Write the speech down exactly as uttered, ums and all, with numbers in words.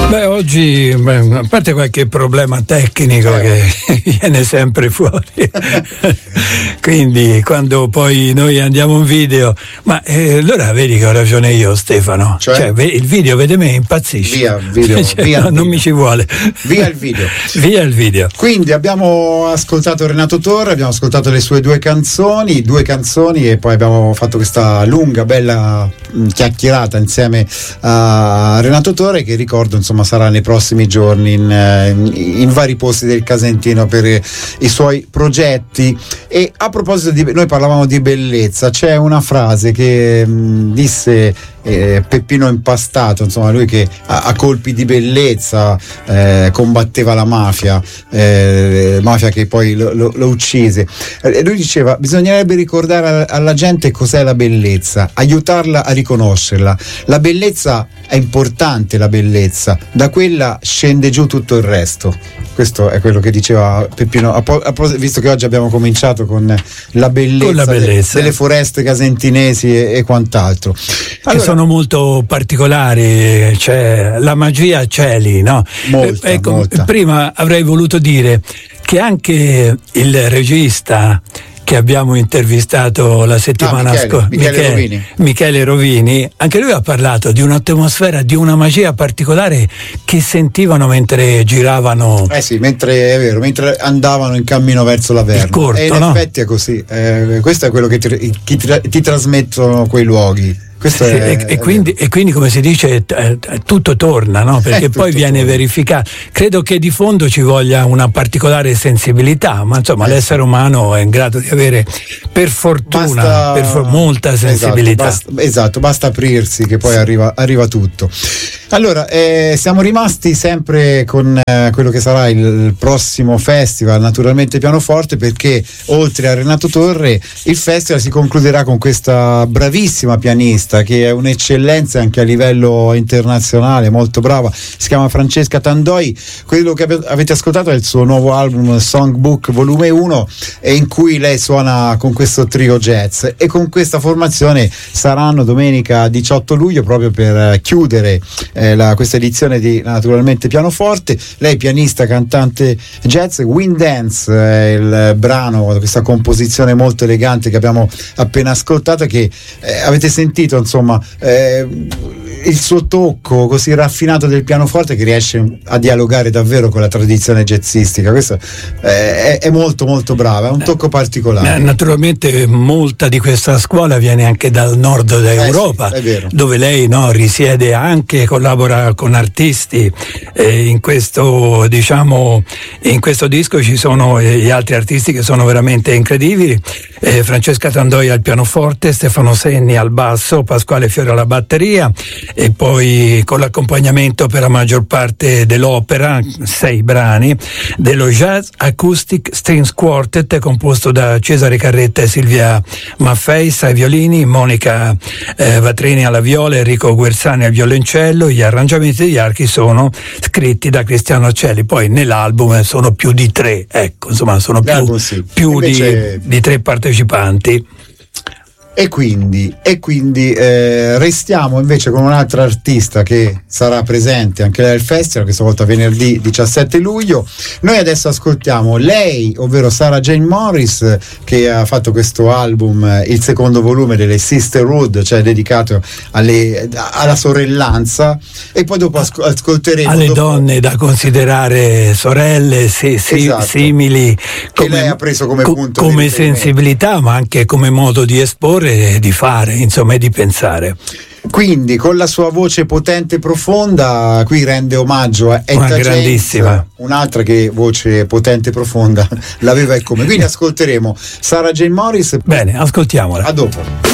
Beh, oggi, beh, a parte qualche problema tecnico eh. che viene sempre fuori, quindi quando poi noi andiamo in video, ma eh, allora vedi che ho ragione io, Stefano, cioè, cioè il video vede me impazzisce. Via il video, cioè, via no, il non video. mi ci vuole. Via il video. Via il video. Quindi abbiamo ascoltato Renato Torre, abbiamo ascoltato le sue due canzoni, due canzoni e poi abbiamo fatto questa lunga, bella chiacchierata insieme a Renato Torre, che ricordo insomma sarà nei prossimi giorni in, in vari posti del Casentino per i suoi progetti. E a proposito di, noi parlavamo di bellezza, c'è una frase che mh, disse eh, Peppino Impastato, insomma lui che a, a colpi di bellezza eh, combatteva la mafia, eh, mafia che poi lo, lo, lo uccise. E lui diceva: bisognerebbe ricordare alla gente cos'è la bellezza, aiutarla a riconoscerla. La bellezza è importante, la bellezza, da quella scende giù tutto il resto. Questo è quello che diceva Peppino, a po- a po- visto che oggi abbiamo cominciato con la bellezza, con la bellezza. De- delle foreste casentinesi e, e quant'altro. Allora, che sono molto particolari, cioè la magia c'è lì, no? Molta, eh, ecco, molta. Prima avrei voluto dire che anche il regista che abbiamo intervistato la settimana ah, Michele, scorsa, Michele, Michele, Rovini. Michele Rovini, anche lui ha parlato di un'atmosfera, di una magia particolare che sentivano mentre giravano. Eh sì, mentre è vero, mentre andavano in cammino verso l'Averno. Il corto, e in no? effetti è così. Eh, questo è quello che ti, che ti, ti trasmettono quei luoghi. Questo sì, è, e, e, quindi, e quindi come si dice t- tutto torna, no? Perché eh, poi viene torna. verificato. Credo che di fondo ci voglia una particolare sensibilità, ma insomma eh. l'essere umano è in grado di avere per fortuna basta, per for- molta sensibilità. Esatto, basta, esatto, basta aprirsi che poi sì. arriva, arriva tutto. Allora, eh, siamo rimasti sempre con eh, quello che sarà il, il prossimo festival, naturalmente Pianoforte, perché oltre a Renato Torre il festival si concluderà con questa bravissima pianista che è un'eccellenza anche a livello internazionale, molto brava, si chiama Francesca Tandoi. Quello che avete ascoltato è il suo nuovo album Songbook volume uno, e in cui lei suona con questo trio jazz, e con questa formazione saranno domenica diciotto luglio proprio per chiudere eh, la, questa edizione di naturalmente Pianoforte. Lei pianista, cantante jazz. Wind Dance è il brano, questa composizione molto elegante che abbiamo appena ascoltato, che eh, avete sentito insomma eh, il suo tocco così raffinato del pianoforte, che riesce a dialogare davvero con la tradizione jazzistica. Questo eh, è, è molto molto brava, è un tocco particolare. Naturalmente molta di questa scuola viene anche dal nord d'Europa, eh sì, è vero. Dove lei no, risiede anche, collabora con artisti. E in questo diciamo in questo disco ci sono gli altri artisti che sono veramente incredibili. eh, Francesca Tandoi al pianoforte, Stefano Senni al basso, Pasquale Fiore alla batteria, e poi con l'accompagnamento per la maggior parte dell'opera, sei brani, dello Jazz Acoustic Strings Quartet composto da Cesare Carretta e Silvia Maffeis ai violini, Monica eh, Vatrini alla viola, Enrico Guerzani al violoncello. Gli arrangiamenti degli archi sono scritti da Cristiano Celli. Poi nell'album sono più di tre, ecco, insomma sono più, sì. più Invece... di, di tre partecipanti. E quindi, e quindi eh, restiamo invece con un'altra artista che sarà presente anche lei al festival, questa volta venerdì diciassette luglio. Noi adesso ascoltiamo lei, ovvero Sarah Jane Morris, che ha fatto questo album, il secondo volume delle Sisterhood, cioè dedicato alle, alla sorellanza, e poi dopo asco- ascolteremo alle dopo... donne da considerare sorelle, sì, sì, esatto. simili, che lei ha preso come co- punto come di riferimento. sensibilità, ma anche come modo di esporre, di fare, insomma, e di pensare. Quindi con la sua voce potente e profonda qui rende omaggio a Etta Una James, grandissima, un'altra che voce potente e profonda l'aveva e come. Quindi ascolteremo Sarah Jane Morris. Bene, ascoltiamola. A dopo.